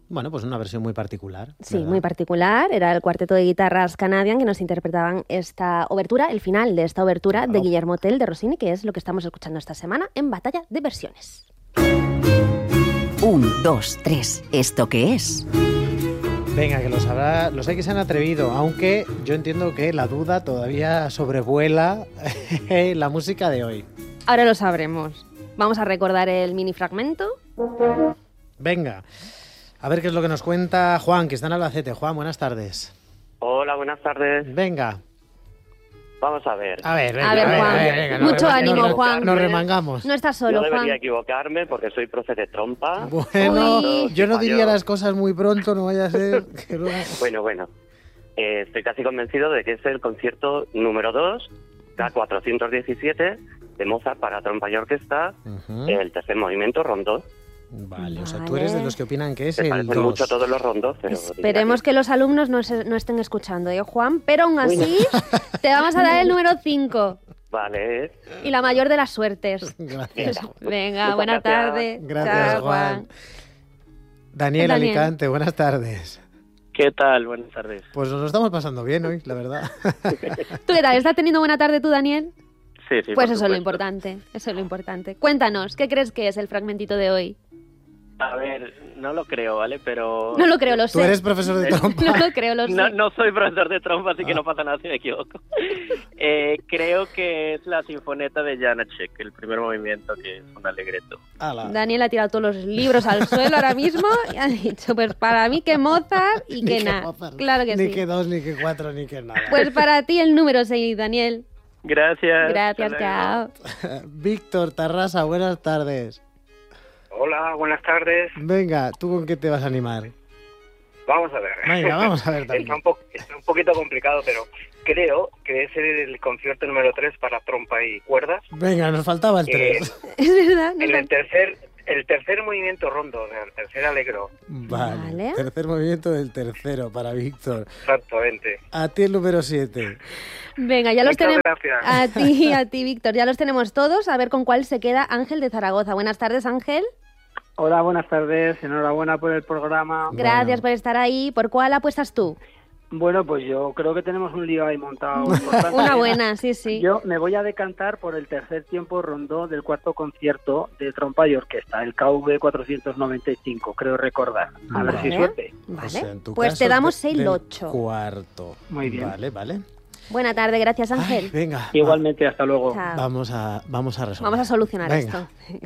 Bueno, pues una versión muy particular. Sí, ¿verdad? muy particular. Era el cuarteto de guitarras Canadian que nos interpretaban esta obertura, el final de esta obertura de Guillermo Tell de Rossini, que es lo que estamos escuchando esta semana en Batalla de Versiones. 1, 2, 3. ¿Esto qué es? Venga, que lo sabrá, los hay que se han atrevido, aunque yo entiendo que la duda todavía sobrevuela la música de hoy. Ahora lo sabremos. Vamos a recordar el mini fragmento. Venga, a ver qué es lo que nos cuenta Juan, que está en Albacete. Juan, buenas tardes. Hola, buenas tardes. Venga. Vamos a ver. A ver, venga, Juan. venga, Mucho ánimo, Juan. Nos remangamos. No estás solo, No debería Juan. equivocarme porque soy profe de trompa. Bueno, Uy. yo no diría las cosas muy pronto, no vaya a ser que luego... Bueno. Estoy casi convencido de que es el concierto número 2, K417, de Mozart para trompa y orquesta, el tercer movimiento, rondó. Vale, o sea, tú eres de los que opinan que es Se el parecen 2. mucho todos los rondos, pero... Esperemos que los alumnos no estén escuchando, Juan? Pero aún así, te vamos a dar el número 5. Vale. Y la mayor de las suertes. Gracias. Venga, Muchas buena gracias. tarde. Gracias, Chao, Juan. Daniel Daniel. Alicante, buenas tardes. ¿Qué tal? Buenas tardes. Pues nos lo estamos pasando bien hoy, la verdad. ¿Tú qué tal? ¿Estás teniendo buena tarde tú, Daniel? Sí, Pues por eso es lo supuesto. importante, eso es lo importante. Cuéntanos, ¿qué crees que es el fragmentito de hoy? A ver, no lo creo, ¿vale? Pero... No lo creo, lo Tú sé. eres profesor de trompa. No lo creo, lo sé. No soy profesor de trompa, así que no pasa nada si me equivoco. Creo que es la sinfoneta de Janáček, el primer movimiento, que es un alegreto. Ala. Daniel ha tirado todos los libros al suelo ahora mismo y ha dicho, pues para mí que Mozart y Ni que que nada. Mozart, Claro que ni sí. que 2, ni que 4, ni que nada. Pues para ti el número 6, Daniel. Gracias. Gracias, Hasta chao. Víctor Tarrasa, buenas tardes. Hola, buenas tardes. Venga, ¿tú con qué te vas a animar? Vamos a ver. Venga, vamos a ver también. Está un poquito complicado, pero creo que es el concierto número 3 para trompa y cuerdas. Venga, nos faltaba el 3. Es verdad. En el tercer movimiento rondo, el tercer alegro. Vale. Tercer movimiento del tercero para Víctor. Exactamente. A ti el número 7. Venga, ya los Muchas tenemos. gracias. A ti, Víctor. Ya los tenemos todos. A ver con cuál se queda Ángel de Zaragoza. Buenas tardes, Ángel. Hola, buenas tardes. Enhorabuena por el programa. Gracias por estar ahí. ¿Por cuál apuestas tú? Bueno, pues yo creo que tenemos un lío ahí montado importante. Una buena, sí, sí. Yo me voy a decantar por el tercer tiempo rondó del cuarto concierto de trompa y orquesta, el KV 495, creo recordar. A ver si suerte. Vale. O sea, en tu Pues caso, te damos el del 8. Cuarto. Muy bien. Vale. Buena tarde, gracias, Ángel. Ay, venga. Igualmente, hasta luego. Chao. Vamos a resolver. Vamos a solucionar Venga. esto.